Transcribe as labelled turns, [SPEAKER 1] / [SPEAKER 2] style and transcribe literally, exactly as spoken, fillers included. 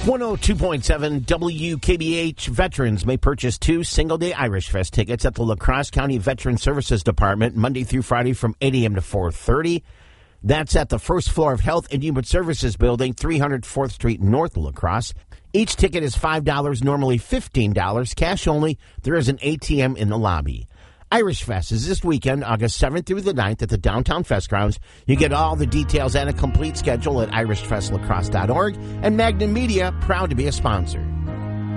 [SPEAKER 1] one oh two point seven W K B H. Veterans may purchase two single-day Irish Fest tickets at the La Crosse County Veteran Services Department Monday through Friday from eight a.m. to four thirty. That's at the first floor of Health and Human Services Building, three hundred fourth Street North, La Crosse. Each ticket is five dollars, normally fifteen dollars, cash only. There is an A T M in the lobby. Irish Fest is this weekend, August seventh through the ninth at the Downtown Fest Grounds. You get all the details and a complete schedule at irish fest lacrosse dot org. And Magnum Media, proud to be a sponsor.